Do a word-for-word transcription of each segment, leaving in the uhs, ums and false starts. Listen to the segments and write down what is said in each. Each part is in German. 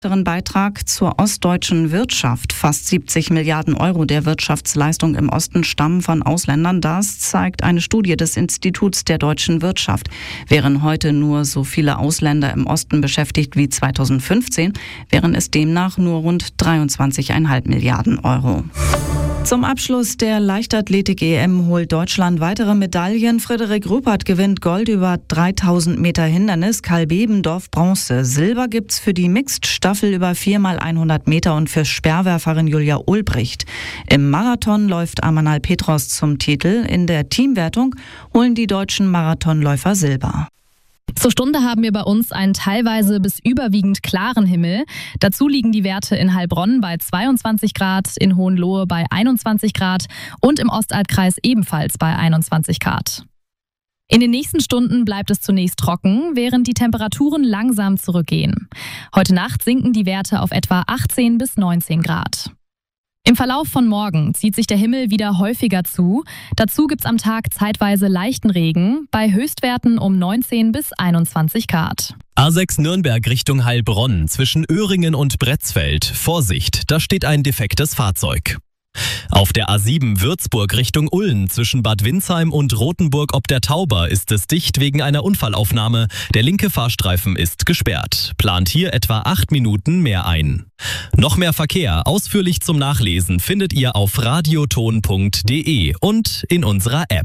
Beitrag zur ostdeutschen Wirtschaft. Fast siebzig Milliarden Euro der Wirtschaftsleistung im Osten stammen von Ausländern. Das zeigt eine Studie des Instituts der deutschen Wirtschaft. Wären heute nur so viele Ausländer im Osten beschäftigt wie zweitausendfünfzehn, wären es demnach nur rund dreiundzwanzig Komma fünf Milliarden Euro. Zum Abschluss der Leichtathletik-E M holt Deutschland weitere Medaillen. Frederik Rupert gewinnt Gold über dreitausend Meter Hindernis, Karl Bebendorf Bronze. Silber gibt's für die Mixed-Staffel über vier mal hundert Meter und für Speerwerferin Julia Ulbricht. Im Marathon läuft Amanal Petros zum Titel. In der Teamwertung holen die deutschen Marathonläufer Silber. Zur Stunde haben wir bei uns einen teilweise bis überwiegend klaren Himmel. Dazu liegen die Werte in Heilbronn bei zweiundzwanzig Grad, in Hohenlohe bei einundzwanzig Grad und im Ostalbkreis ebenfalls bei einundzwanzig Grad. In den nächsten Stunden bleibt es zunächst trocken, während die Temperaturen langsam zurückgehen. Heute Nacht sinken die Werte auf etwa achtzehn bis neunzehn Grad. Im Verlauf von morgen zieht sich der Himmel wieder häufiger zu. Dazu gibt's am Tag zeitweise leichten Regen, bei Höchstwerten um neunzehn bis einundzwanzig Grad. A sechs Nürnberg Richtung Heilbronn zwischen Öhringen und Bretzfeld. Vorsicht, da steht ein defektes Fahrzeug. Auf der A sieben Würzburg Richtung Ulm zwischen Bad Windsheim und Rothenburg ob der Tauber ist es dicht wegen einer Unfallaufnahme. Der linke Fahrstreifen ist gesperrt. Plant hier etwa acht Minuten mehr ein. Noch mehr Verkehr, ausführlich zum Nachlesen, findet ihr auf radioton punkt de und in unserer App.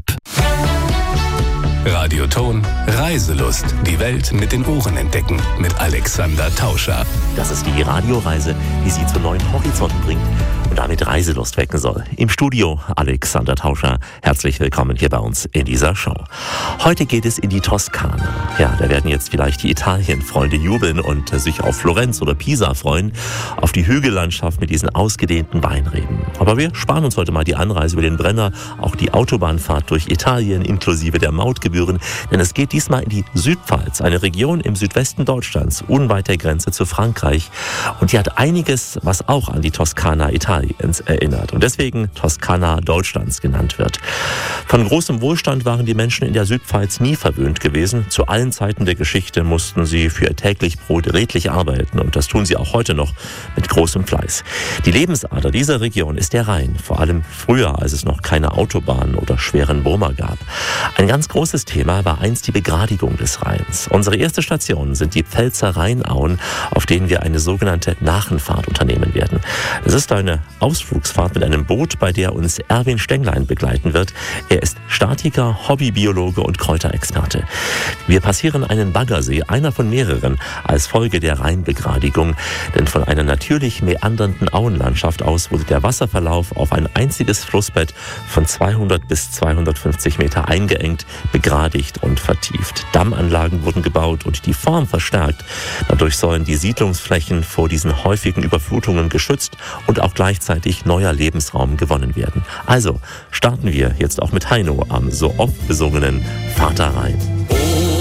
Radioton Reiselust. Die Welt mit den Ohren entdecken. Mit Alexander Tauscher. Das ist die Radioreise, die Sie zu neuen Horizonten bringt und damit Reiselust wecken soll. Im Studio Alexander Tauscher. Herzlich willkommen hier bei uns in dieser Show. Heute geht es in die Toskana. Ja, da werden jetzt vielleicht die Italien-Freunde jubeln und sich auf Florenz oder Pisa freuen, auf die Hügellandschaft mit diesen ausgedehnten Weinreben. Aber wir sparen uns heute mal die Anreise über den Brenner, auch die Autobahnfahrt durch Italien inklusive der Mautgebühren, denn es geht diesmal in die Südpfalz, eine Region im Südwesten Deutschlands, unweit der Grenze zu Frankreich. Und die hat einiges, was auch an die Toskana Italiens erinnert und deswegen Toskana Deutschlands genannt wird. Von großem Wohlstand waren die Menschen in der Südpfalz nie verwöhnt gewesen. Zu allen Zeiten der Geschichte mussten sie für ihr täglich Brot redlich arbeiten und das tun sie auch heute noch mit großem Fleiß. Die Lebensader dieser Region ist der Rhein, vor allem früher, als es noch keine Autobahnen oder schweren Brummer gab. Ein ganz großes Thema war einst die Begradigung des Rheins. Unsere erste Station sind die Pfälzer Rheinauen, auf denen wir eine sogenannte Nachenfahrt unternehmen werden. Es ist eine Ausflugsfahrt mit einem Boot, bei der uns Erwin Stenglein begleiten wird. Er ist Statiker, Hobbybiologe und Kräuterexperte. Wir passieren einen Baggersee, einer von mehreren, als Folge der Rheinbegradigung. Denn von einer natürlich meandernden Auenlandschaft aus wurde der Wasserverlauf auf ein einziges Flussbett von zweihundert bis zweihundertfünfzig Meter eingeengt, begradigt und vertieft. Dammanlagen wurden gebaut und die Form verstärkt. Dadurch sollen die Siedlungsflächen vor diesen häufigen Überflutungen geschützt und auch gleichzeitig neuer Lebensraum gewonnen werden. Also starten wir jetzt auch mit Heino am so oft besungenen Vater Rhein.